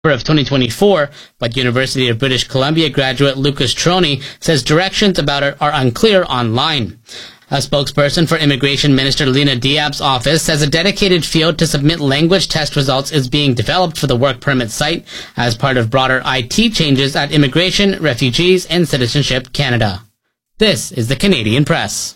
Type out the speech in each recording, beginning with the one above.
of 2024, but University of British Columbia graduate Lucas Troney says directions about it are unclear online. A spokesperson for Immigration Minister Lena Diab's office says a dedicated field to submit language test results is being developed for the work permit site as part of broader IT changes at Immigration, Refugees, and Citizenship Canada. This is the Canadian Press.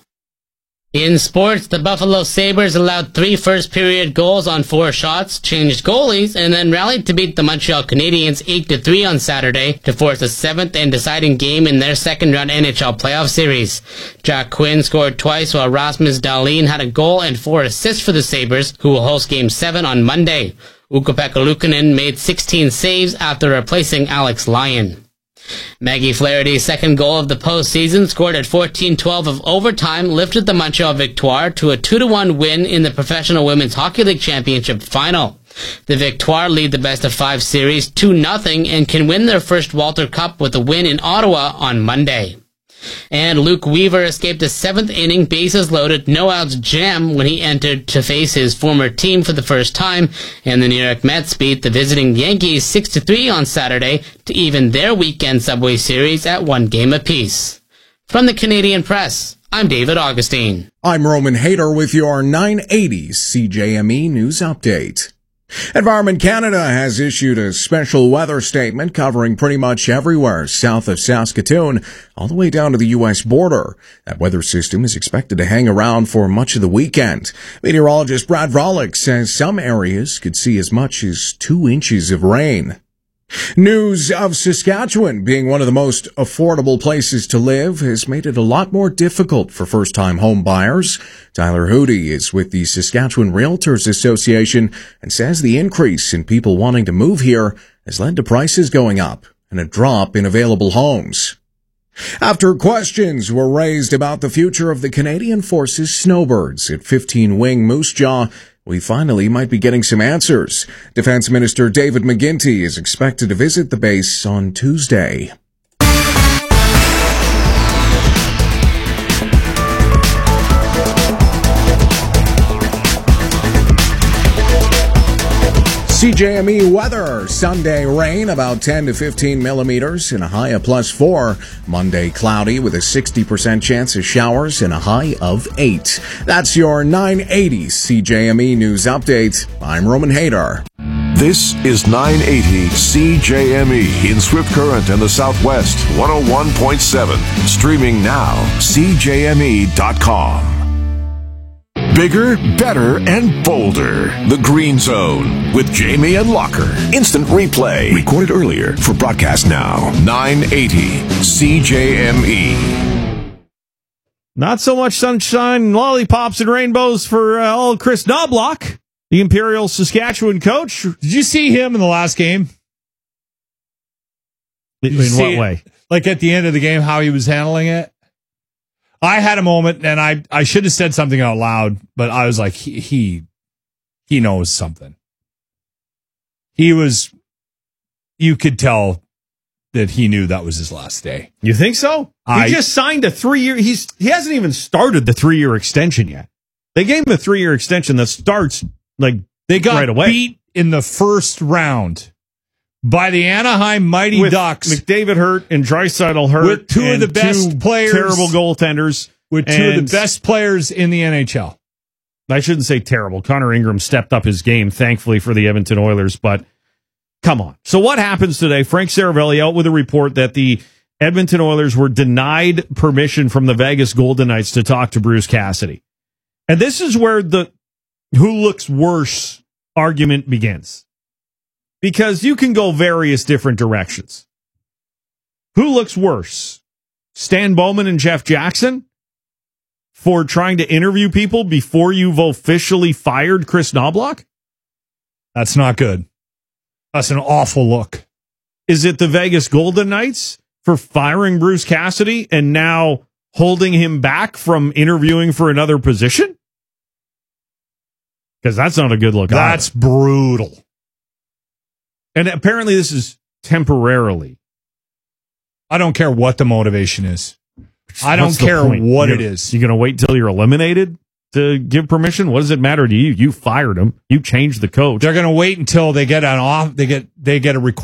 In sports, the Buffalo Sabres allowed 3 first-period goals on 4 shots, changed goalies, and then rallied to beat the Montreal Canadiens 8-3 on Saturday to force a 7th and deciding game in their second-round NHL playoff series. Jack Quinn scored twice while Rasmus Dahlin had a goal and 4 assists for the Sabres, who will host Game 7 on Monday. Ukko-Pekka Luukkonen made 16 saves after replacing Alex Lyon. Maggie Flaherty's second goal of the postseason, scored at 14:12 of overtime, lifted the Montreal Victoire to a 2-1 win in the Professional Women's Hockey League Championship final. The Victoire lead the best-of-5 series 2-0 and can win their first Walter Cup with a win in Ottawa on Monday. And Luke Weaver escaped a 7th-inning bases-loaded no-outs jam when he entered to face his former team for the first time, and the New York Mets beat the visiting Yankees 6-3 on Saturday to even their weekend Subway Series at 1 game apiece. From the Canadian Press, I'm David Augustine. I'm Roman Hader with your 980 CJME News Update. Environment Canada has issued a special weather statement covering pretty much everywhere south of Saskatoon, all the way down to the U.S. border. That weather system is expected to hang around for much of the weekend. Meteorologist Brad Volek says some areas could see as much as 2 inches of rain. News of Saskatchewan being one of the most affordable places to live has made it a lot more difficult for first-time home buyers. Tyler Hootie is with the Saskatchewan Realtors Association and says the increase in people wanting to move here has led to prices going up and a drop in available homes. After questions were raised about the future of the Canadian Forces snowbirds at 15 Wing Moose Jaw, we finally might be getting some answers. Defense Minister David McGuinty is expected to visit the base on Tuesday. CJME weather. Sunday rain about 10 to 15 millimeters and a high of +4. Monday cloudy with a 60% chance of showers and a high of 8. That's your 980 CJME News Update. I'm Roman Hader. This is 980 CJME in Swift Current and the Southwest, 101.7. Streaming now, CJME.com. Bigger, better, and bolder. The Green Zone with Jamie and Locker. Instant replay. Recorded earlier for broadcast now. 980 CJME. Not so much sunshine, lollipops, and rainbows for old Chris Knobloch, the Imperial Saskatchewan coach. Did you see him in the last game? In what way? Like at the end of the game, how he was handling it? I had a moment, and I should have said something out loud, but I was like, he knows something. You could tell that he knew that was his last day. You think so? He just signed a 3-year. He hasn't even started the 3-year extension yet. They gave him a 3-year extension that starts like they got right away. Beat in the first round by the Anaheim Mighty with Ducks. McDavid hurt and Draisaitl hurt. With two of the best players. Terrible goaltenders. With two of the best players in the NHL. I shouldn't say terrible. Connor Ingram stepped up his game, thankfully, for the Edmonton Oilers, but come on. So what happens today? Frank Saravelli out with a report that the Edmonton Oilers were denied permission from the Vegas Golden Knights to talk to Bruce Cassidy. And this is where the who looks worse argument begins. Because you can go various different directions. Who looks worse? Stan Bowman and Jeff Jackson for trying to interview people before you've officially fired Chris Knobloch? That's not good. That's an awful look. Is it the Vegas Golden Knights for firing Bruce Cassidy and now holding him back from interviewing for another position? Because that's not a good look. That's either. Brutal. And apparently this is temporarily. I don't care what the motivation is. I don't care what it is. You going to wait till you're eliminated to give permission? What does it matter to you? You fired him. You changed the coach. They're going to wait until they get a